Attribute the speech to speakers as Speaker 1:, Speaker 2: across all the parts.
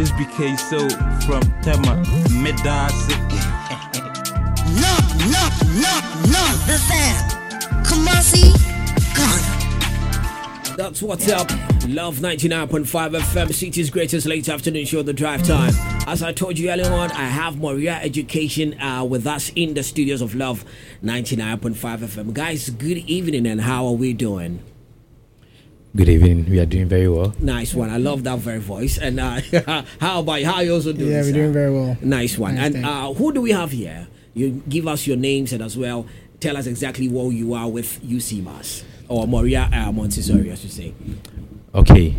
Speaker 1: It's BK So from Tema Medasi.
Speaker 2: No, that's that. Kumasi, Ghana.
Speaker 3: That's what's up. Love 99.5 FM, City's greatest late afternoon show, The Drive Time. As I told you earlier on, I have Moria Education with us in the studios of Love 99.5 FM. Guys, good evening, and how are we doing?
Speaker 4: Good evening. We are doing very well.
Speaker 3: Nice one. I love that very voice. And how about you? How are you also doing?
Speaker 5: Yeah, we're doing very well.
Speaker 3: Nice one. Nice, and who do we have here? You give us your names and as well tell us exactly where you are with UCMAS or Moria Montessori, I should say.
Speaker 4: Okay.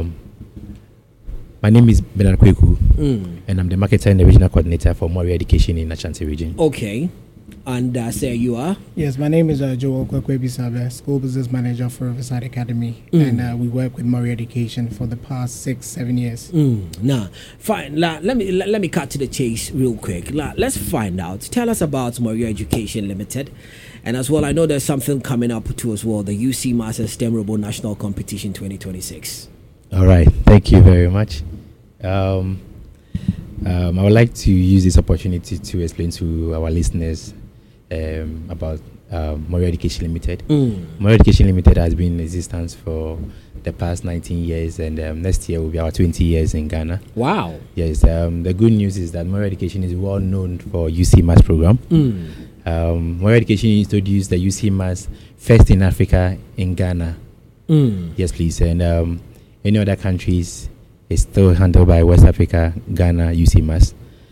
Speaker 4: My name is Bernard Kweku, and I'm the marketer and the regional coordinator for Moria Education in Ashanti region.
Speaker 3: Okay. And sir, you are?
Speaker 5: Yes, my name is Joel Kwekwebisabe, School Business Manager for Riverside Academy, and we work with Moria Education for the past 6-7 years.
Speaker 3: Nah, fine. Let me cut to the chase real quick. Let's find out. Tell us about Moria Education Limited, and as well, I know there's something coming up too as well. The UCMAS STEM Robo National Competition 2026.
Speaker 4: All right, thank you very much. I would like to use this opportunity to explain to our listeners about Moria Education Limited. Moria Education Limited has been in existence for the past 19 years, and next year will be our 20 years in Ghana.
Speaker 3: Wow.
Speaker 4: Yes, the good news is that Moria Education is well known for UCMAS program. Moria Education introduced the UCMAS first in Africa in Ghana. Yes, please. And any other countries is still handled by West Africa, Ghana, UCMAS.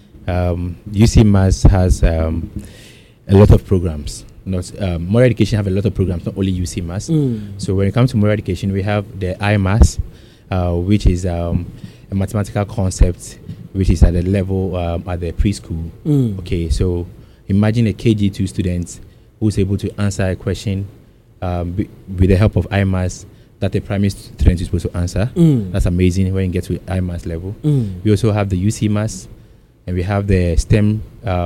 Speaker 4: UCMAS has a lot of programs. Moria Education have a lot of programs, not only UCMAS. So when it comes to Moria Education, we have the IMAS, which is a mathematical concept, which is at the level at the preschool. Okay, so imagine a KG2 student who's able to answer a question with the help of IMAS that a primary student is supposed to answer. That's amazing when you get to IMAS level. We also have the UCMAS, and we have the STEM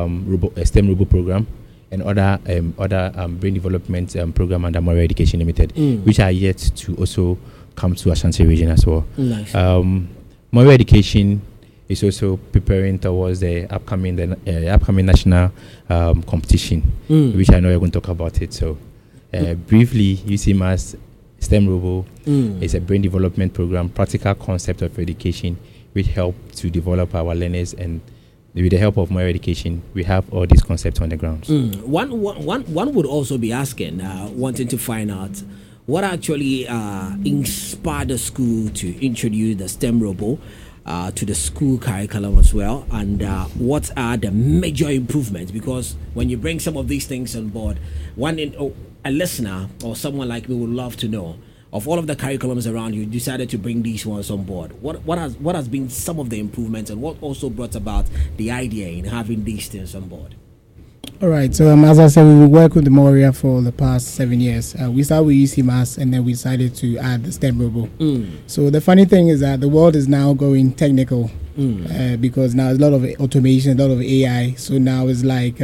Speaker 4: Robo program, and other brain development program under Moria Education Limited, which are yet to also come to Ashanti region as well.
Speaker 3: Nice.
Speaker 4: Moria Education is also preparing towards the upcoming national competition, which I know you're going to talk about it. So briefly, UCMAS STEM Robo is a brain development program, practical concept of education, which help to develop our learners, and with the help of Moria Education, we have all these concepts on the ground.
Speaker 3: One would also be asking, wanting to find out what actually inspired the school to introduce the STEM Robo to the school curriculum as well, and what are the major improvements? Because when you bring some of these things on board, a listener or someone like me would love to know, of all of the curriculums around, you decided to bring these ones on board. What has been some of the improvements, and what also brought about the idea in having these things on board?
Speaker 5: All right, so as I said, we work with the Moria for the past 7 years. We started with UCMAS, and then we decided to add the STEM Robo. So the funny thing is that the world is now going technical because now there's a lot of automation, a lot of AI. So now it's like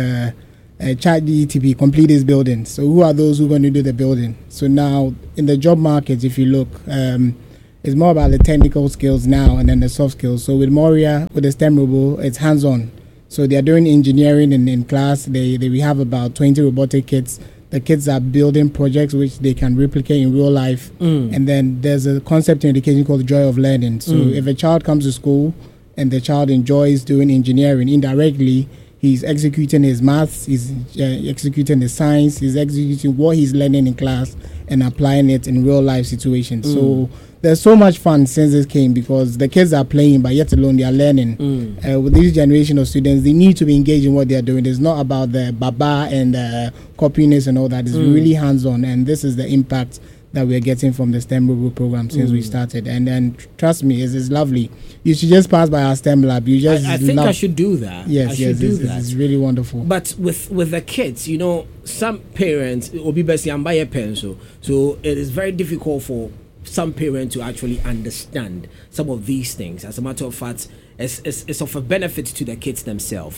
Speaker 5: ChatGPT, complete this building. So who are those who are going to do the building? So now in the job market, if you look, it's more about the technical skills now and then the soft skills. So with Moria, with the STEM Robo, it's hands-on. So they are doing engineering in class. We have about 20 robotic kits. The kids are building projects which they can replicate in real life. And then there's a concept in education called the joy of learning. So if a child comes to school and the child enjoys doing engineering, indirectly, he's executing his maths, he's executing the science, he's executing what he's learning in class and applying it in real life situations. So there's so much fun since this came because the kids are playing, but yet alone they are learning. With this generation of students, they need to be engaged in what they are doing. It's not about the baba and the copiness and all that. It's really hands-on, and this is the impact that we're getting from the STEM Robo program since we started. And then, trust me, it's lovely. You should just pass by our STEM lab.
Speaker 3: I think I should do that.
Speaker 5: Yes, it's really wonderful.
Speaker 3: But with the kids, some parents will be best and buy a pencil. So it is very difficult for some parents to actually understand some of these things. As a matter of fact, it's of a benefit to the kids themselves.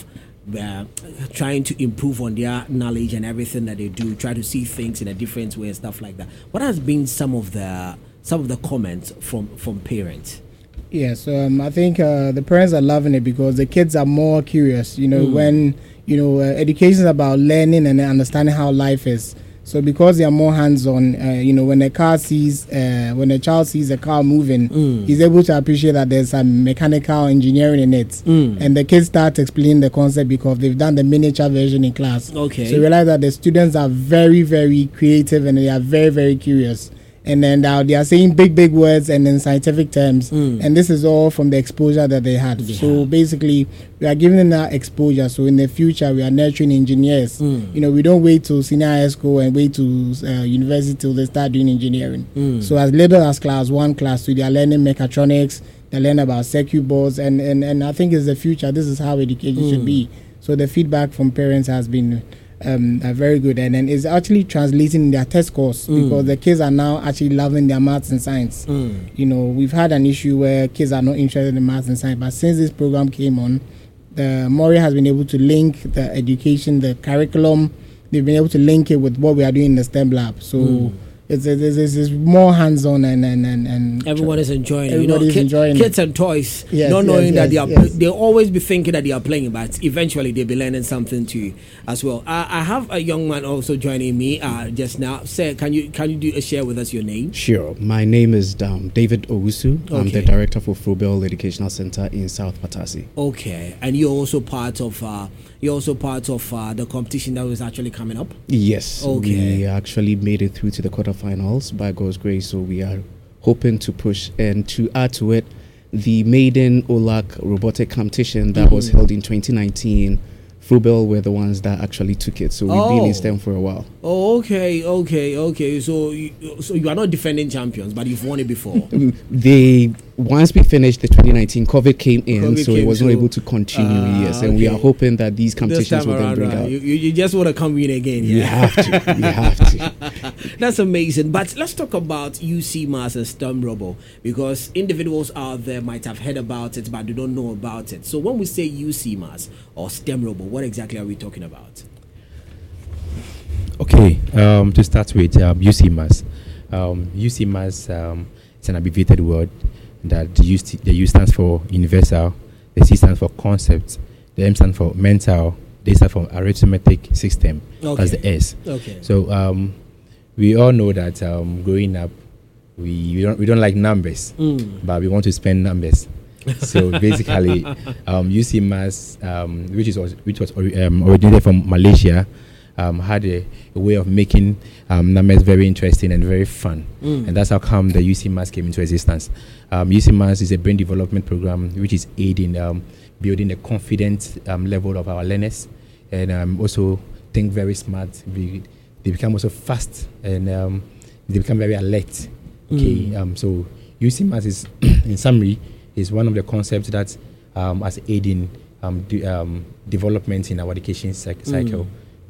Speaker 3: Trying to improve on their knowledge and everything that they do, try to see things in a different way and stuff like that. What has been some of the comments from parents?
Speaker 5: Yes, I think the parents are loving it because the kids are more curious. When education is about learning and understanding how life is. So because they are more hands-on, when a child sees a car moving, he's able to appreciate that there's some mechanical engineering in it. And the kids start explaining the concept because they've done the miniature version in class.
Speaker 3: Okay.
Speaker 5: So you realize that the students are very, very creative and they are very, very curious. And then they are saying big words and in scientific terms. And this is all from the exposure that they had.
Speaker 3: Yeah.
Speaker 5: So basically, we are giving them that exposure. So in the future, we are nurturing engineers. We don't wait till senior high school and wait to university till they start doing engineering. So as little as class 1, class 2, they are learning mechatronics. They learn about circuit boards. And I think it's the future. This is how education should be. So the feedback from parents has been very good, and then it's actually translating in their test scores because the kids are now actually loving their maths and science. We've had an issue where kids are not interested in maths and science, but since this program came on, the Moria has been able to link the education, the curriculum. They've been able to link it with what we are doing in the STEM lab. So it's more hands-on and
Speaker 3: everyone is enjoying it.
Speaker 5: Everybody's enjoying
Speaker 3: kids
Speaker 5: it.
Speaker 3: and toys,
Speaker 5: Yes,
Speaker 3: not knowing that they are.
Speaker 5: yes.
Speaker 3: They'll always be thinking that they are playing, but eventually they'll be learning something too as well. I have a young man also joining me just now. Sir, can you share with us your name?
Speaker 6: Sure. My name is David Owusu. I'm the director for Frobel Educational Center in South Patasi.
Speaker 3: Okay, and you're also part of the competition that was actually coming up.
Speaker 6: Yes.
Speaker 3: Okay.
Speaker 6: We actually made it through to the quarterfinals by God's grace. So we are hoping to push and to add to it the maiden OLAC robotic competition that was held in 2019. Frobel were the ones that actually took it. So we've been in STEM for a while.
Speaker 3: Oh, okay. So you are not defending champions, but you've won it before.
Speaker 6: Once we finished the 2019, COVID came in, so it was not able to continue. Yes, and we are hoping that these competitions will then bring out.
Speaker 3: You just want to come in again, yeah?
Speaker 6: You have to.
Speaker 3: That's amazing. But let's talk about UC Mass and STEM Robo, because individuals out there might have heard about it, but they don't know about it. So when we say UC Mass or STEM Robo, what exactly are we talking about?
Speaker 4: Okay, to start with, UC Mass. UC Mass is an abbreviated word that the U stands for universal, the C stands for concept, the M stands for mental, the A stands for arithmetic system.
Speaker 3: Okay.
Speaker 4: That's the S.
Speaker 3: Okay.
Speaker 4: So we all know that growing up, we don't like numbers, but we want to spend numbers. So basically, UC Mass, which was originated from Malaysia, had a way of making numbers very interesting and very fun, and that's how come the UC Mass came into existence. UC Mass is a brain development program which is aiding building the confidence level of our learners, and also think very smart. They become also fast, and they become very alert. Okay, so UC Mass is, in summary, is one of the concepts that as aiding development in our education cycle.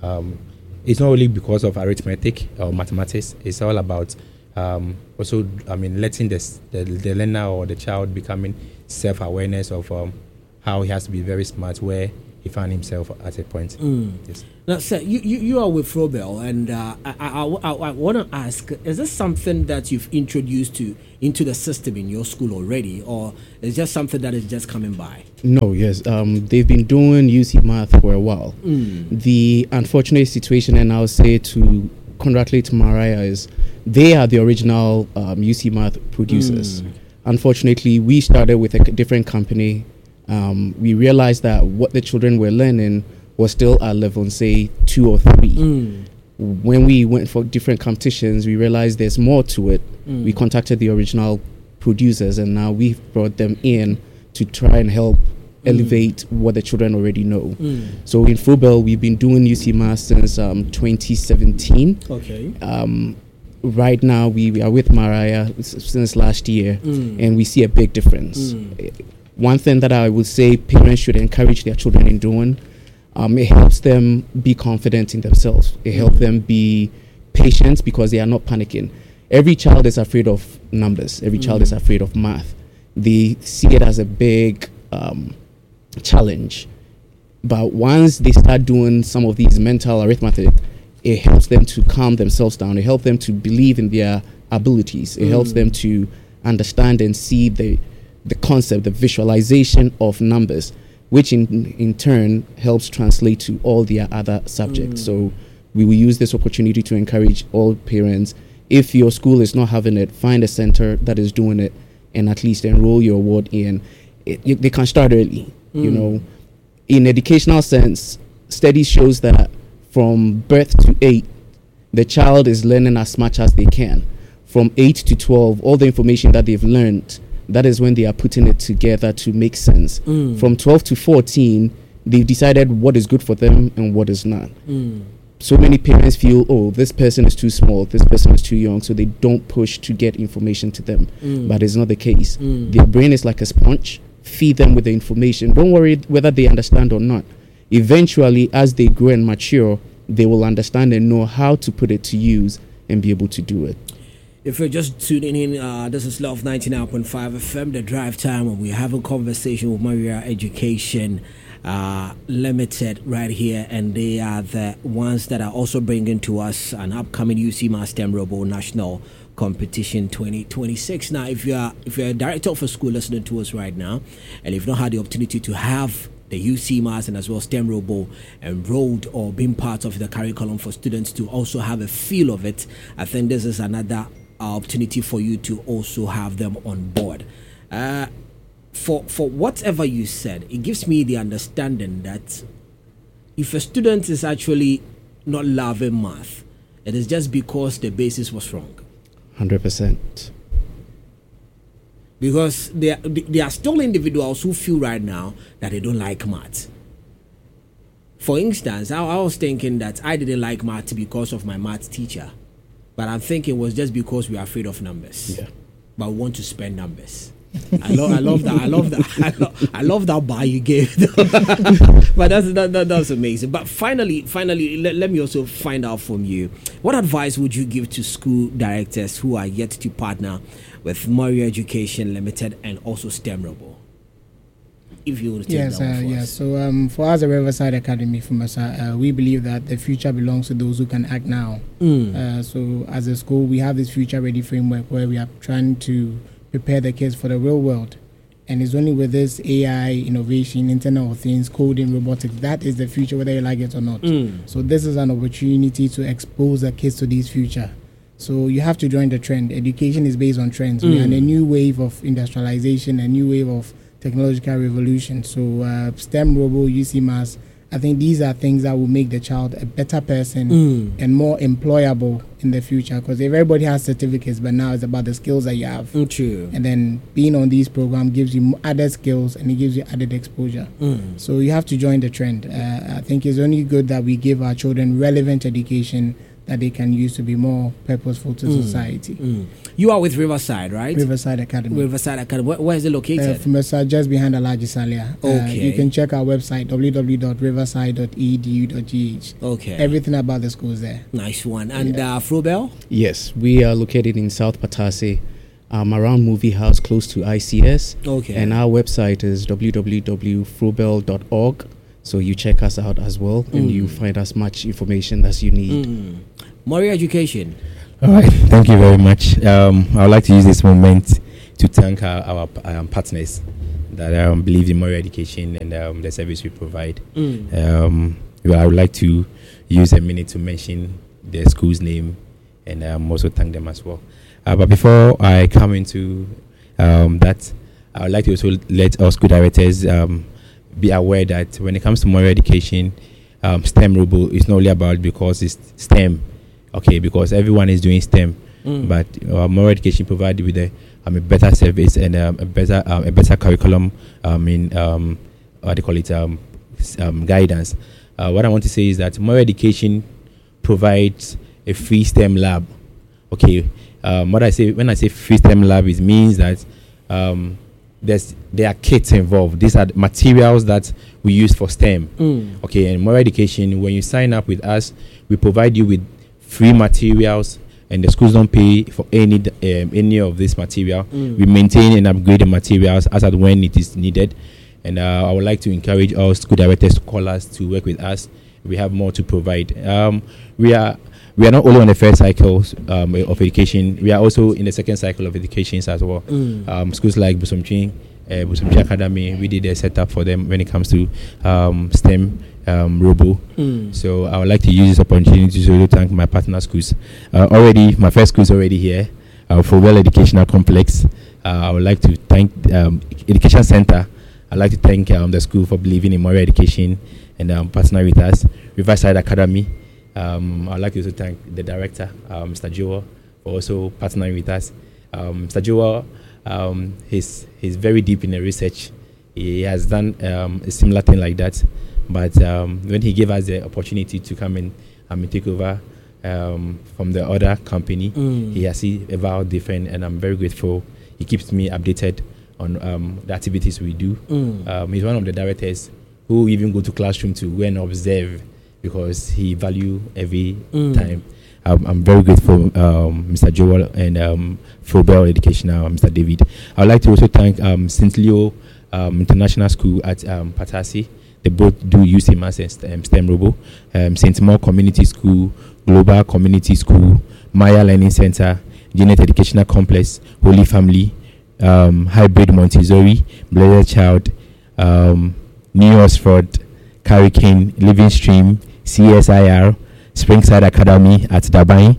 Speaker 4: It's not only because of arithmetic or mathematics. It's all about also, letting the learner or the child becoming self-awareness of how he has to be very smart, where he found himself at a point. Yes.
Speaker 3: Now, sir, you are with Frobel, and I want to ask: is this something that you've introduced into the system in your school already, or is just something that is just coming by?
Speaker 6: No, yes, they've been doing UC Math for a while. The unfortunate situation, and I'll say to congratulate Mariah, is they are the original UC Math producers. Unfortunately, we started with a different company. We realized that what the children were learning was still at level, say, 2 or 3. When we went for different competitions, we realized there's more to it. We contacted the original producers, and now we've brought them in to try and help elevate what the children already know. So in Frobel, we've been doing UC Math since 2017.
Speaker 3: Okay.
Speaker 6: Right now, we are with Mariah since last year, and we see a big difference. One thing that I would say parents should encourage their children in doing, it helps them be confident in themselves. It helps them be patient because they are not panicking. Every child is afraid of numbers. Every child is afraid of math. They see it as a big challenge. But once they start doing some of these mental arithmetic, it helps them to calm themselves down. It helps them to believe in their abilities. It helps them to understand and see the the concept, the visualization of numbers, which in turn helps translate to all their other subjects. So we will use this opportunity to encourage all parents. If your school is not having it, find a center that is doing it and at least enroll your ward in. They can start early. You know, in educational sense, studies shows that from birth to 8, the child is learning as much as they can. From 8 to 12, all the information that they've learned, that is when they are putting it together to make sense. From 12 to 14, they've decided what is good for them and what is not. So many parents feel, oh, this person is too small, this person is too young, so they don't push to get information to them. But it's not the case. Their brain is like a sponge. Feed them with the information. Don't worry whether they understand or not. Eventually, as they grow and mature, they will understand and know how to put it to use and be able to do it.
Speaker 3: If you're just tuning in, this is Love 99.5 FM, the drive time, and we're having a conversation with Maria Education Limited right here, and they are the ones that are also bringing to us an upcoming UC STEM Robo National Competition 2026. Now, if you're a director of a school listening to us right now, and you've not had the opportunity to have the UC Mass and as well STEM Robo enrolled or being part of the curriculum for students to also have a feel of it, I think this is another opportunity for you to also have them on board. For whatever you said, it gives me the understanding that if a student is actually not loving math, it is just because the basis was wrong.
Speaker 6: 100%.
Speaker 3: Because there are still individuals who feel right now that they don't like math. For instance, I was thinking that I didn't like math because of my math teacher, but I'm thinking it was just because we are afraid of numbers. Yeah. But we want to spend numbers. I love that. I love that bar you gave. But that's amazing. But finally, let me also find out from you, what advice would you give to school directors who are yet to partner with Maria Education Limited and also STEM Robo? If you would take that one for us.
Speaker 5: So for us at Riverside Academy, we believe that the future belongs to those who can act now. So as a school, we have this future ready framework where we are trying to prepare the kids for the real world, and it's only with this AI innovation, Internet of Things, coding, robotics, that is the future, whether you like it or not. So this is an opportunity to expose the kids to this future. So you have to join the trend. Education is based on trends. We are in a new wave of industrialization, a new wave of technological revolution. So STEM, Robo, UC Mass, I think these are things that will make the child a better person and more employable in the future. Because everybody has certificates, but now it's about the skills that you have.
Speaker 3: True.
Speaker 5: And then being on these programs gives you added skills and it gives you added exposure. So you have to join the trend. I think it's only good that we give our children relevant education that they can use to be more purposeful to society.
Speaker 3: You are with Riverside, right?
Speaker 5: Riverside Academy.
Speaker 3: Riverside Academy. Where is it located?
Speaker 5: From just behind Alajisalia.
Speaker 3: Okay.
Speaker 5: You can check our website, www.riverside.edu.gh.
Speaker 3: Okay.
Speaker 5: Everything about the school is there.
Speaker 3: Nice one. And Frobel?
Speaker 6: Yes, we are located in South Patase, around Movie House, close to ICS.
Speaker 3: Okay.
Speaker 6: And our website is www.frobel.org. So you check us out as well, and you find as much information as you need.
Speaker 3: Maria Education.
Speaker 4: All right, thank you very much. I would like to use this moment to thank our partners that believe in Maria Education and the service we provide. I would like to use a minute to mention the school's name and also thank them as well. But before I come into that, I would like to also let our school directors be aware that when it comes to Maria Education, STEM Robo is not only about because it's STEM, okay, because everyone is doing STEM, but Maria Education provided with a better service and a better curriculum in what they call it guidance. What I want to say is that Maria Education provides a free STEM lab. Okay, when I say free STEM lab, it means that there are kits involved. These are the materials that we use for STEM. Okay, and Maria Education, when you sign up with us, we provide you with free materials, and the schools don't pay for any of this material. We maintain and upgrade the materials as and when it is needed. And I would like to encourage all school directors to call us to work with us. We have more to provide. We are not only on the first cycle of education, we are also in the second cycle of education as well. Schools like Busomchin, Busumji Academy. We did a setup for them when it comes to STEM Robo. So I would like to use this opportunity to really thank my partner schools. Already, my first school is already here, for Well Educational Complex. I would like to thank Education Center. I'd like to thank the school for believing in Moria Education and partnering with us. Riverside Academy. I'd like to also thank the director, Mr. Joel, for also partnering with us. Mr. Joel, he's very deep in the research. He has done a similar thing like that. But when he gave us the opportunity to come in and take over from the other company, he has seen a vow different, and I'm very grateful. He keeps me updated on the activities we do. He's one of the directors who even go to classroom to go and observe, because he value every time. I'm very grateful, Mr. Joel and Frobel Educational, Mr. David. I would like to also thank St. Leo International School at Patasi. They both do UC Mass and STEM Robo. St. Maur Community School, Global Community School, Maya Learning Center, Janet Educational Complex, Holy Family, Hybrid Montessori, Blessed Child, New Oxford, Carrican, Living Stream, CSIR, Springside Academy at Dabai.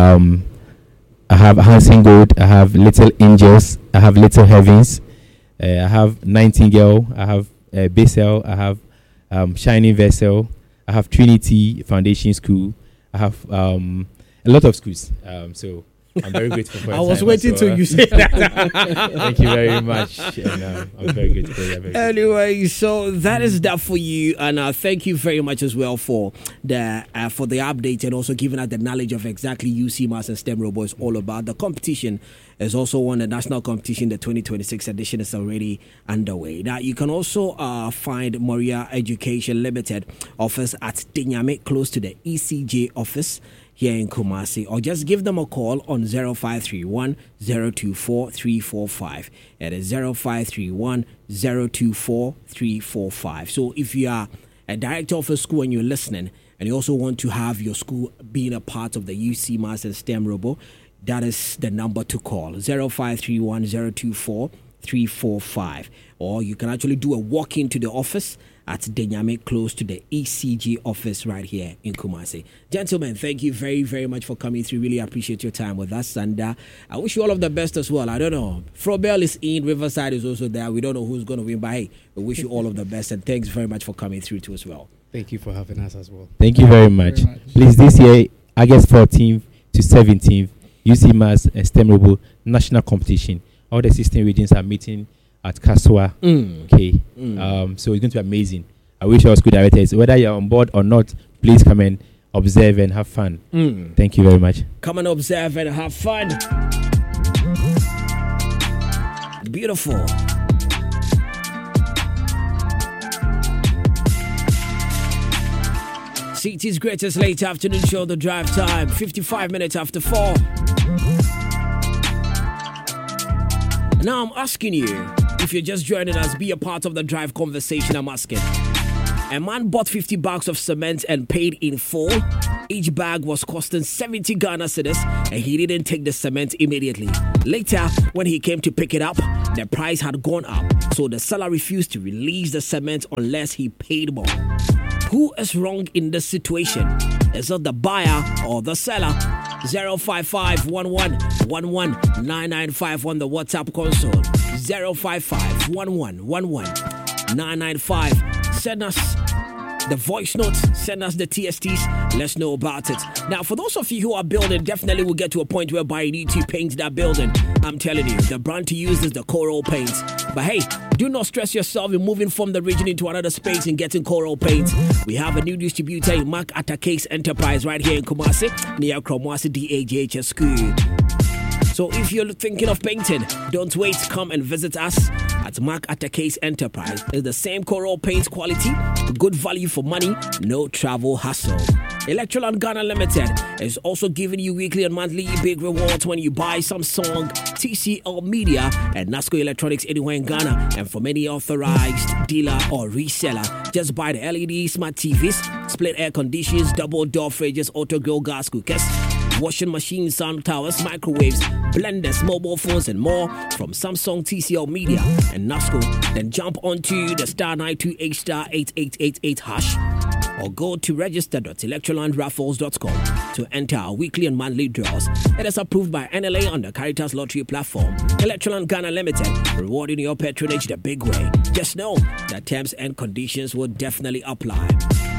Speaker 4: I have Hansen Gold, I have Little Angels, I have Little Heavens, I have Nightingale, I have Basel, I have Shining Vessel, I have Trinity Foundation School, I have a lot of schools. So I'm very grateful for
Speaker 3: I was waiting till you say that.
Speaker 4: Thank you very much. And, I'm very grateful.
Speaker 3: Anyway, so that is that for you, and thank you very much as well for the update, and also giving us the knowledge of exactly UC Mass and STEM Robo is all about. The competition is also won. The national competition, the 2026 edition, is already underway. Now you can also find Moria Education Limited office at Dinyame, close to the ECJ office here in Kumasi, or just give them a call on 0531 024 345. It is 0531 024 345. So if you are a director of a school and you're listening, and you also want to have your school being a part of the UC Mass and STEM Robo, that is the number to call, 0531 024 345. Or you can actually do a walk into the office at Denyame, close to the ECG office right here in Kumasi. Gentlemen, thank you very, very much for coming through. Really appreciate your time with us. And I wish you all of the best as well. I don't know. Frobel is in, Riverside is also there. We don't know who's going to win, but hey, we wish you all of the best. And thanks very much for coming through too as well.
Speaker 6: Thank you for having us as well.
Speaker 4: Thank you very much. Please, this year, August 14th to 17th, UC Mass and STEM Robo National Competition. All the 16 regions are meeting at Kaswa. Okay. So it's going to be amazing. I wish all school directors, whether you're on board or not, please come and observe and have fun. Thank you very much.
Speaker 3: Come and observe and have fun. Beautiful. CT's greatest late afternoon show, The Drive Time, 55 minutes after 4. Now I'm asking you, if you're just joining us, be a part of the drive conversation. I'm asking. A man bought 50 bags of cement and paid in full. Each bag was costing 70 Ghana cedis, and he didn't take the cement immediately. Later, when he came to pick it up, the price had gone up, so the seller refused to release the cement unless he paid more. Who is wrong in this situation? Is it the buyer or the seller? 055-11-11-995 on the WhatsApp console. 055-11-11-995. Send us the voice notes, send us the TSTs, let's know about it. Now, for those of you who are building, definitely will get to a point whereby you need to paint that building. I'm telling you, the brand to use is the Coral Paint. But hey, do not stress yourself in moving from the region into another space and getting Coral Paint. We have a new distributor in Mark Atakes Enterprise right here in Kumasi, near Kromwasi DAGHS School. So if you're thinking of painting, don't wait, come and visit us at Mark Atakes Enterprise. It's the same Coral Paint quality, good value for money, no travel hassle. Electroland Ghana Limited is also giving you weekly and monthly big rewards when you buy Samsung, TCL Media, and Nasco Electronics anywhere in Ghana, and from any authorized dealer or reseller. Just buy the LED smart TVs, split air conditions, double door fridges, auto grill gas cookers, washing machines, sound towers, microwaves, blenders, mobile phones, and more from Samsung, TCL Media, and NASCO, then jump onto the *928 *8888 hash or go to register.electrolandraffles.com to enter our weekly and monthly draws. It is approved by NLA on the Caritas Lottery platform. Electroland Ghana Limited, rewarding your patronage the big way. Just know that terms and conditions will definitely apply.